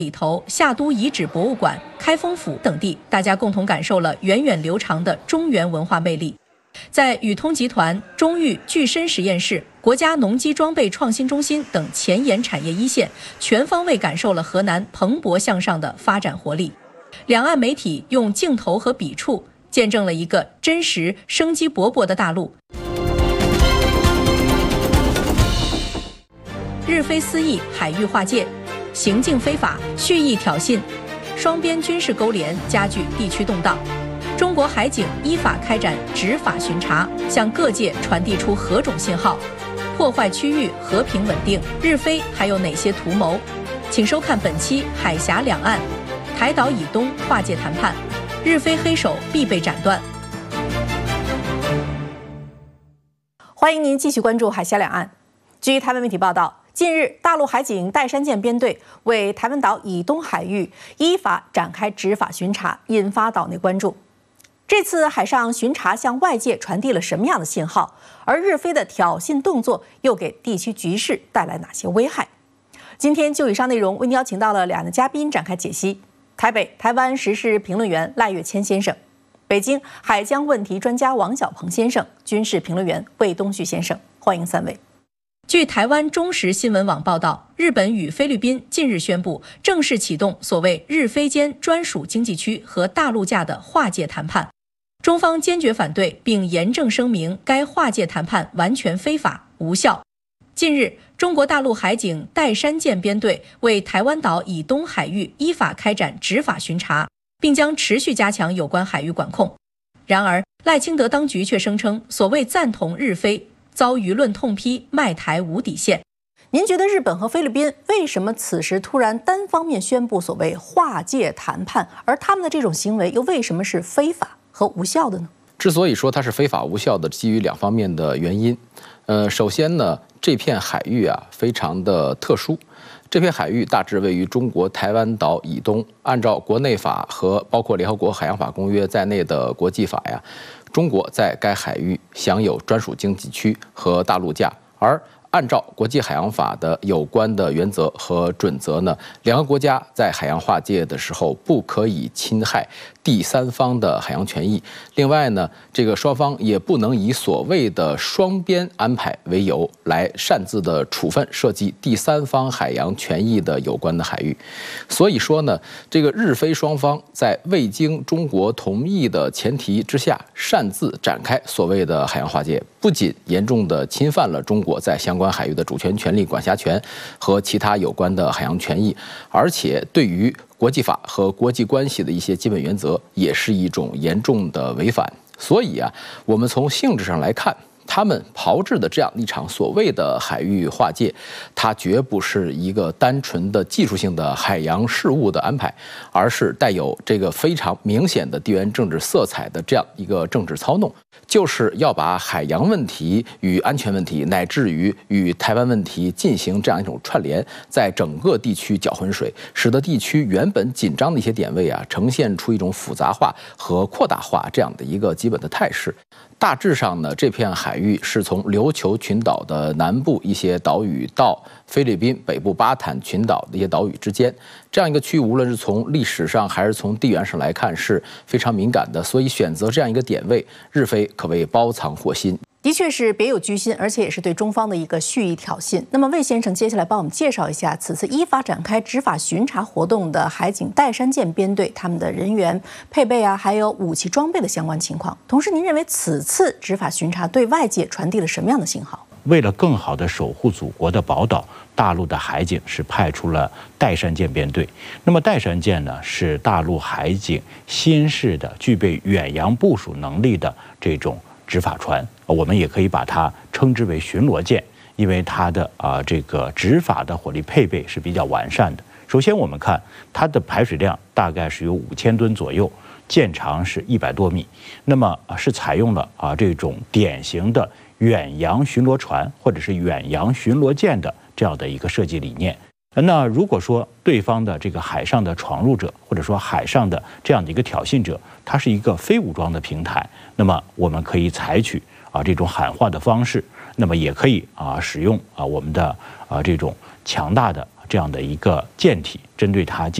里头、夏都遗址博物馆、开封府等地，大家共同感受了源远流长的中原文化魅力。在宇通集团、中裕具深实验室、国家农机装备创新中心等前沿产业一线，全方位感受了河南蓬勃向上的发展活力。两岸媒体用镜头和笔触，见证了一个真实、生机勃勃的大陆。日非私议，海域划界，行径非法，蓄意挑衅，双边军事勾连加剧地区动荡。中国海警依法开展执法巡查，向各界传递出何种信号？破坏区域和平稳定，日非还有哪些图谋？请收看本期《海峡两岸》，台岛以东划界谈判，日非黑手必被斩断。欢迎您继续关注《海峡两岸》。据台湾媒体报道，近日，大陆海警岱山舰编队为台湾岛以东海域依法展开执法巡查，引发岛内关注。这次海上巡查向外界传递了什么样的信号？而日非的挑衅动作又给地区局势带来哪些危害？今天就以上内容为您邀请到了两岸的嘉宾展开解析：台北台湾时事评论员赖岳谦先生，北京海疆问题专家王小鹏先生，军事评论员魏东旭先生。欢迎三位。据台湾中时新闻网报道，日本与菲律宾近日宣布正式启动所谓日菲间专属经济区和大陆架的划界谈判。中方坚决反对，并严正声明该划界谈判完全非法无效。近日，中国大陆海警岱山舰编队为台湾岛以东海域依法开展执法巡查，并将持续加强有关海域管控。然而，赖清德当局却声称所谓赞同日菲，遭舆论痛批卖台无底线。您觉得日本和菲律宾为什么此时突然单方面宣布所谓划界谈判，而他们的这种行为又为什么是非法和无效的呢？ 之所以说它是非法无效的，基于两方面的原因。首先呢，这片海域啊非常的特殊，这片海域大致位于中国台湾岛以东，按照国内法和包括联合国海洋法公约在内的国际法呀，中国在该海域享有专属经济区和大陆架，而按照国际海洋法的有关的原则和准则呢，两个国家在海洋划界的时候不可以侵害第三方的海洋权益。另外呢，这个双方也不能以所谓的双边安排为由来擅自的处分涉及第三方海洋权益的有关的海域。所以说呢，这个日菲双方在未经中国同意的前提之下擅自展开所谓的海洋划界，不仅严重的侵犯了中国在相关海域的主权、权利、管辖权和其他有关的海洋权益，而且对于国际法和国际关系的一些基本原则也是一种严重的违反。所以啊，我们从性质上来看，他们炮制的这样一场所谓的海域划界，它绝不是一个单纯的技术性的海洋事务的安排，而是带有这个非常明显的地缘政治色彩的这样一个政治操弄，就是要把海洋问题与安全问题，乃至于与台湾问题进行这样一种串联，在整个地区搅浑水，使得地区原本紧张的一些点位啊，呈现出一种复杂化和扩大化这样的一个基本的态势。大致上呢，这片海域是从琉球群岛的南部一些岛屿到菲律宾北部巴坦群岛的一些岛屿之间，这样一个区域，无论是从历史上还是从地缘上来看是非常敏感的，所以选择这样一个点位，日菲可谓包藏祸心。 的确是别有居心，而且也是对中方的一个蓄意挑衅。那么魏先生接下来帮我们介绍一下此次依法展开执法巡查活动的海警岱山舰编队他们的人员配备啊，还有武器装备的相关情况。同时您认为此次执法巡查对外界传递了什么样的信号？ 为了更好地守护祖国的宝岛，大陆的海警是派出了岱山舰编队。那么岱山舰呢，是大陆海警新式的具备远洋部署能力的这种执法船，我们也可以把它称之为巡逻舰，因为它的这个执法的火力配备是比较完善的。首先我们看它的排水量大概是有5000吨左右，舰长是100多米，那么是采用了这种典型的远洋巡逻船或者是远洋巡逻舰的这样的一个设计理念。那如果说对方的这个海上的闯入者，或者说海上的这样的一个挑衅者，它是一个非武装的平台，那么我们可以采取这种喊话的方式，那么也可以使用我们的这种强大的这样的一个舰体，针对它